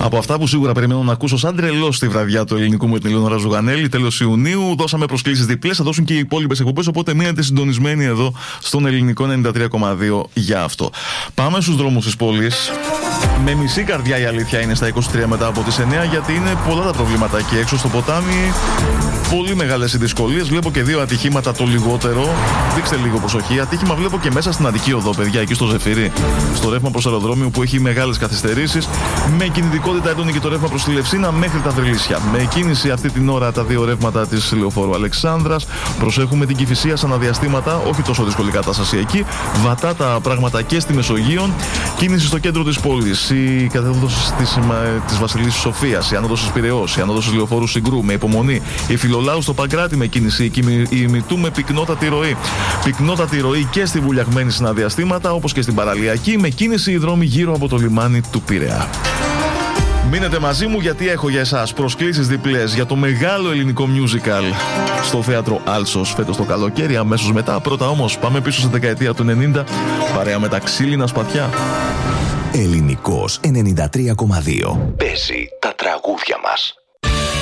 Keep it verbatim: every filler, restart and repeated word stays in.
Από αυτά που σίγουρα περιμένω να ακούσω σαν τρελός στη βραδιά του ελληνικού με την Ηλεονόρα Ζουγανέλη, τέλος Ιουνίου. Δώσαμε προσκλήσεις διπλές, θα δώσουν και οι υπόλοιπες εκπομπές. Οπότε μείνετε συντονισμένοι εδώ στον ελληνικό ενενήντα τρία κόμμα δύο για αυτό. Πάμε στους δρόμους της πόλης. Με μισή καρδιά η αλήθεια είναι στα είκοσι τρία μετά από τις εννιά, γιατί είναι πολλά τα προβλήματα εκεί έξω στο ποτάμι. Πολύ μεγάλες οι δυσκολίες. Βλέπω και δύο ατυχήματα το λιγότερο. Δείξτε λίγο προσοχή. Ατύχημα βλέπω και μέσα στην Αττική Οδό, παιδιά, εκεί στο Ζεφύρι. Στο ρεύμα προς αεροδρόμιο που έχει μεγάλες καθυστερήσεις. Με κινητικότητα έντονη και το ρεύμα προς τη Λευσίνα μέχρι τα Βρυλίσια. Με κίνηση αυτή την ώρα τα δύο ρεύματα της Λεωφόρου Αλεξάνδρας. Προσέχουμε την Κηφισία σαν αναδιαστήματα, όχι τόσο δύσκολη κατάσταση εκεί. Βατά τα πράγματα και στη Μεσογείο. Κίνηση στο κέντρο της πόλης. Η καθόδος της, της Βασιλής Σοφίας. Η άνοδος της Πειραιώς. Η άνοδος της Λεωφόρου Συγκρού με υπομονή. Η Φιλολάου στο Παγκράτη με κίνηση. Η Ημιτού με πυκνότατη ροή. Πυκνότατη ροή και στη Βουλιαγμένη συναδιαστήματα, όπως και στην Παραλιακή, με κίνηση οι δρόμοι γύρω από το λιμάνι του Πειραιά. Μείνετε μαζί μου, γιατί έχω για εσάς προσκλήσεις διπλές για το μεγάλο ελληνικό musical στο θέατρο Άλσος φέτος το καλοκαίρι, αμέσως μετά. Πρώτα όμως πάμε πίσω στη δεκαετία του ενενήντα, παρέα με τα ξύλινα σπαθιά. Ελληνικός ενενήντα τρία κόμμα δύο. Παίζει τα τραγούδια μας.